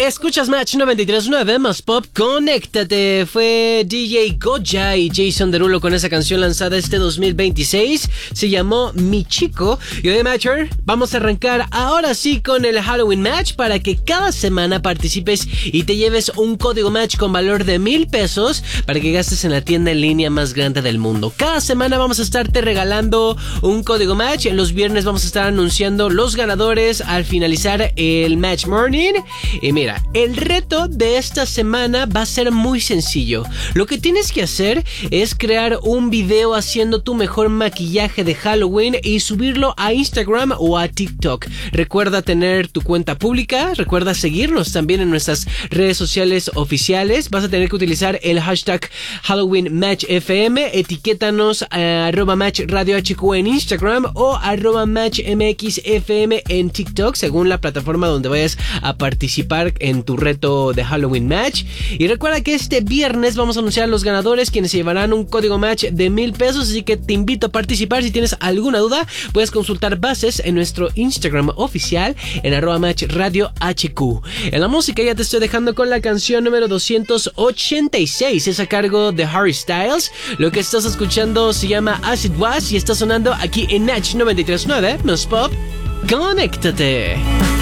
Escuchas Match 93.9 más Pop, conéctate. Fue DJ Goya y Jason Derulo con esa canción lanzada este 2026. Se llamó Mi Chico. Y hoy, Matcher, vamos a arrancar ahora sí con el Halloween Match para que cada semana participes y te lleves un código Match con valor de 1,000 pesos para que gastes en la tienda en línea más grande del mundo. Cada semana vamos a estarte regalando un código Match. Los viernes vamos a estar anunciando los ganadores al finalizar el Match Morning. Y mira, el reto de esta semana va a ser muy sencillo. Lo que tienes que hacer es crear un video haciendo tu mejor maquillaje de Halloween y subirlo a Instagram o a TikTok. Recuerda tener tu cuenta pública, recuerda seguirnos también en nuestras redes sociales oficiales. Vas a tener que utilizar el hashtag Halloween Match FM, etiquétanos a @Match Radio HQ en Instagram o @Match MX FM en TikTok, según la plataforma donde vayas a participar en tu reto de Halloween Match. Y recuerda que este viernes vamos a anunciar a los ganadores, quienes se llevarán un código Match de 1,000 pesos, así que te invito a participar. Si tienes alguna duda, puedes consultar bases en nuestro Instagram oficial en @Match Radio HQ. En la música ya te estoy dejando con la canción número 286, es a cargo de Harry Styles. Lo que estás escuchando se llama As It Was y está sonando aquí en Match 93.9 más Pop. ¡Conéctate!